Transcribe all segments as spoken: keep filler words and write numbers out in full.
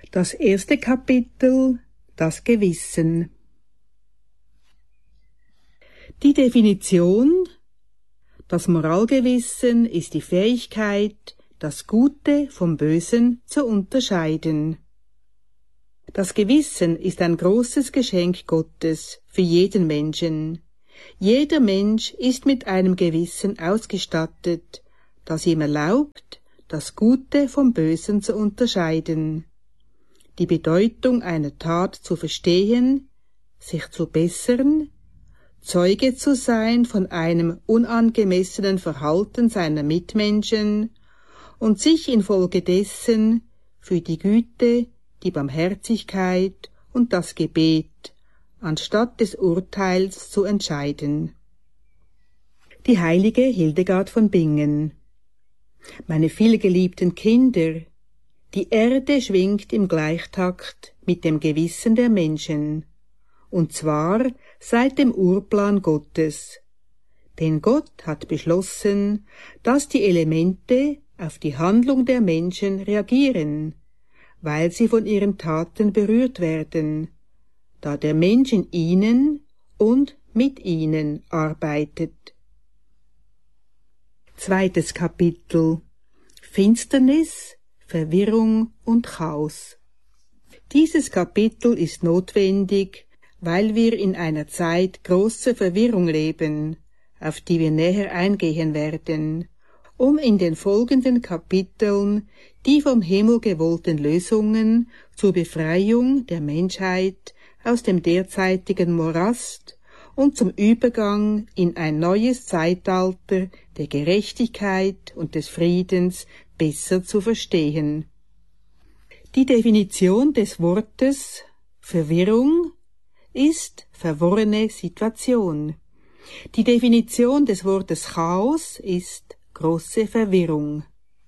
Das erste Kapitel, das Gewissen. Die Definition: Das Moralgewissen ist die Fähigkeit, das Gute vom Bösen zu unterscheiden. Das Gewissen ist ein großes Geschenk Gottes für jeden Menschen. Jeder Mensch ist mit einem Gewissen ausgestattet, das ihm erlaubt, das Gute vom Bösen zu unterscheiden, die Bedeutung einer Tat zu verstehen, sich zu bessern, Zeuge zu sein von einem unangemessenen Verhalten seiner Mitmenschen und sich infolgedessen für die Güte, die Barmherzigkeit und das Gebet anstatt des Urteils zu entscheiden. Die heilige Hildegard von Bingen. Meine vielgeliebten Kinder, die Erde schwingt im Gleichtakt mit dem Gewissen der Menschen, und zwar seit dem Urplan Gottes. Denn Gott hat beschlossen, dass die Elemente auf die Handlung der Menschen reagieren, weil sie von ihren Taten berührt werden, da der Mensch in ihnen und mit ihnen arbeitet. Zweites Kapitel: Finsternis, Verwirrung und Chaos. Dieses Kapitel ist notwendig, weil wir in einer Zeit großer Verwirrung leben, auf die wir näher eingehen werden, um in den folgenden Kapiteln die vom Himmel gewollten Lösungen zur Befreiung der Menschheit aus dem derzeitigen Morast und zum Übergang in ein neues Zeitalter der Gerechtigkeit und des Friedens besser zu verstehen. Die Definition des Wortes Verwirrung ist verworrene Situation. Die Definition des Wortes Chaos ist große Verwirrung.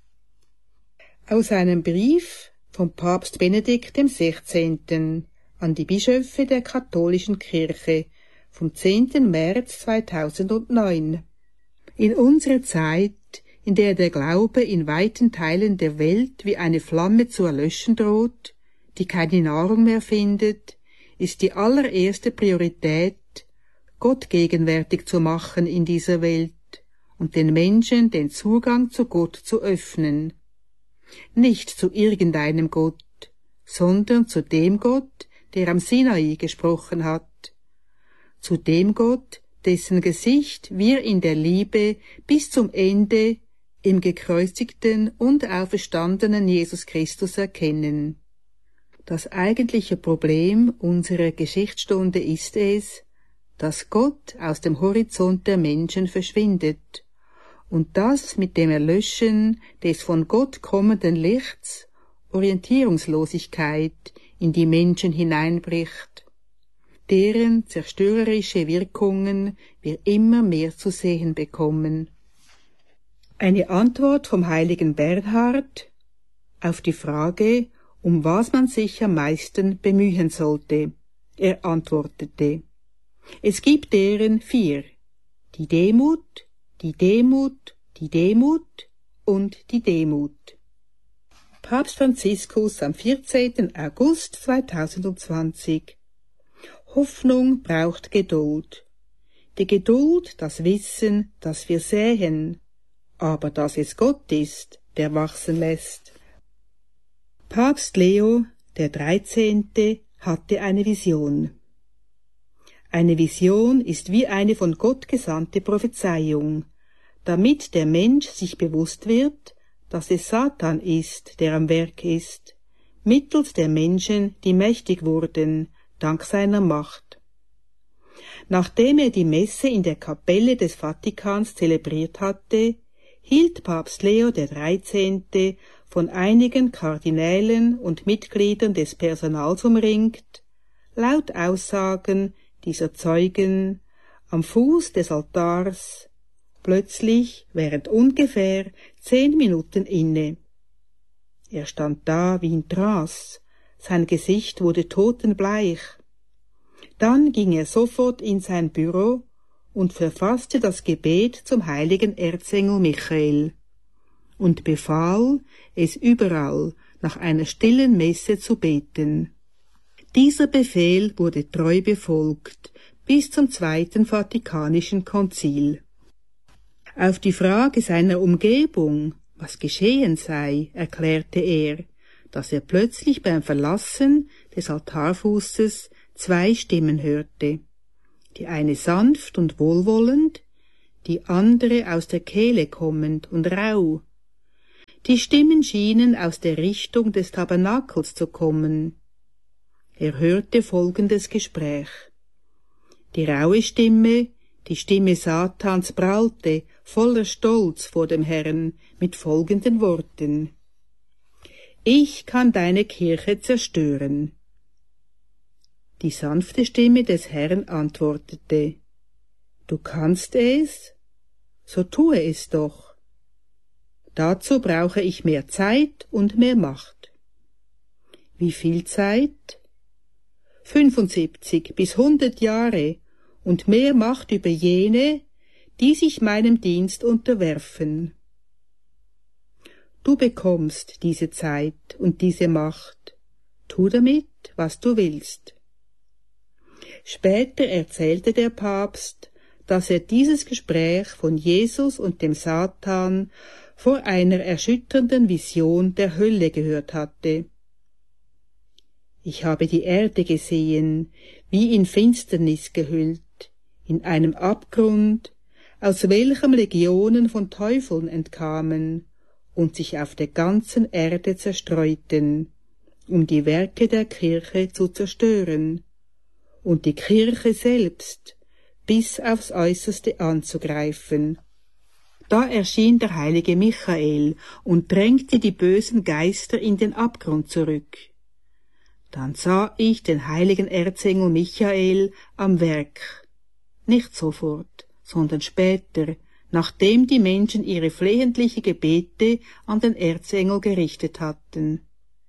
Aus einem Brief von Papst Benedikt dem Sechzehnten an die Bischöfe der katholischen Kirche vom zehnten März zweitausendneun. In unserer Zeit, in der der Glaube in weiten Teilen der Welt wie eine Flamme zu erlöschen droht, die keine Nahrung mehr findet, ist die allererste Priorität, Gott gegenwärtig zu machen in dieser Welt und den Menschen den Zugang zu Gott zu öffnen. Nicht zu irgendeinem Gott, sondern zu dem Gott, der am Sinai gesprochen hat, zu dem Gott, dessen Gesicht wir in der Liebe bis zum Ende im gekreuzigten und auferstandenen Jesus Christus erkennen. Das eigentliche Problem unserer Geschichtsstunde ist es, dass Gott aus dem Horizont der Menschen verschwindet und das mit dem Erlöschen des von Gott kommenden Lichts Orientierungslosigkeit in die Menschen hineinbricht, deren zerstörerische Wirkungen wir immer mehr zu sehen bekommen. Eine Antwort vom heiligen Bernhard auf die Frage, um was man sich am meisten bemühen sollte. Er antwortete: Es gibt deren vier: die Demut, die Demut, die Demut und die Demut. Papst Franziskus am vierzehnten August zweitausendzwanzig. Hoffnung braucht Geduld. Die Geduld, das Wissen, dass wir säen, aber dass es Gott ist, der wachsen lässt. Papst Leo der dreizehnte hatte eine Vision. Eine Vision ist wie eine von Gott gesandte Prophezeiung, damit der Mensch sich bewusst wird, dass es Satan ist, der am Werk ist, mittels der Menschen, die mächtig wurden, dank seiner Macht. Nachdem er die Messe in der Kapelle des Vatikans zelebriert hatte, hielt Papst Leo der dreizehnte von einigen Kardinälen und Mitgliedern des Personals umringt, laut Aussagen dieser Zeugen am Fuß des Altars, plötzlich während ungefähr zehn Minuten inne. Er stand da wie in Trance, sein Gesicht wurde totenbleich. Dann ging er sofort in sein Büro und verfasste das Gebet zum heiligen Erzengel Michael und befahl, es überall, nach einer stillen Messe zu beten. Dieser Befehl wurde treu befolgt bis zum Zweiten Vatikanischen Konzil. Auf die Frage seiner Umgebung, was geschehen sei, erklärte er, dass er plötzlich beim Verlassen des Altarfußes zwei Stimmen hörte, die eine sanft und wohlwollend, die andere aus der Kehle kommend und rauh. Die Stimmen schienen aus der Richtung des Tabernakels zu kommen. Er hörte folgendes Gespräch. Die raue Stimme, die Stimme Satans, prallte voller Stolz vor dem Herrn mit folgenden Worten. Ich kann deine Kirche zerstören. Die sanfte Stimme des Herrn antwortete, du kannst es? So tue es doch. Dazu brauche ich mehr Zeit und mehr Macht. Wie viel Zeit? fünfundsiebzig bis hundert Jahre und mehr Macht über jene, die sich meinem Dienst unterwerfen. Du bekommst diese Zeit und diese Macht. Tu damit, was du willst. Später erzählte der Papst, dass er dieses Gespräch von Jesus und dem Satan vor einer erschütternden Vision der Hölle gehört hatte. Ich habe die Erde gesehen, wie in Finsternis gehüllt, in einem Abgrund, aus welchem Legionen von Teufeln entkamen und sich auf der ganzen Erde zerstreuten, um die Werke der Kirche zu zerstören und die Kirche selbst bis aufs Äußerste anzugreifen. Da erschien der heilige Michael und drängte die bösen Geister in den Abgrund zurück. Dann sah ich den heiligen Erzengel Michael am Werk, nicht sofort, sondern später, nachdem die Menschen ihre flehentliche Gebete an den Erzengel gerichtet hatten.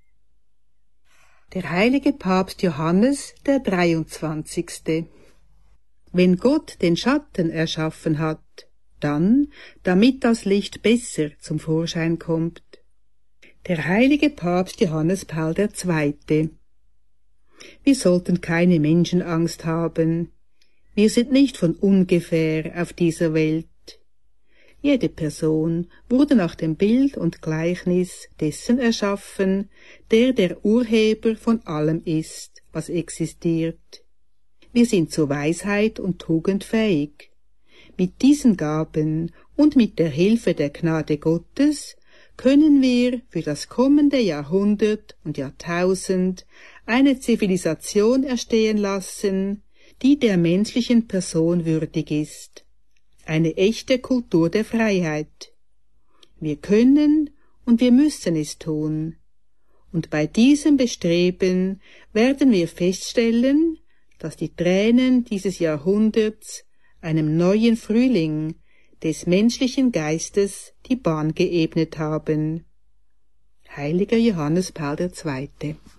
Der heilige Papst Johannes der dreiundzwanzigste. Wenn Gott den Schatten erschaffen hat, dann, damit das Licht besser zum Vorschein kommt. Der heilige Papst Johannes Paul der Zweite. Wir sollten keine Menschenangst haben. Wir sind nicht von ungefähr auf dieser Welt. Jede Person wurde nach dem Bild und Gleichnis dessen erschaffen, der der Urheber von allem ist, was existiert. Wir sind zur Weisheit und Tugend fähig. Mit diesen Gaben und mit der Hilfe der Gnade Gottes können wir für das kommende Jahrhundert und Jahrtausend eine Zivilisation erstehen lassen, die der menschlichen Person würdig ist. Eine echte Kultur der Freiheit. Wir können und wir müssen es tun. Und bei diesem Bestreben werden wir feststellen, dass die Tränen dieses Jahrhunderts einem neuen Frühling des menschlichen Geistes die Bahn geebnet haben. Heiliger Johannes Paul der Zweite.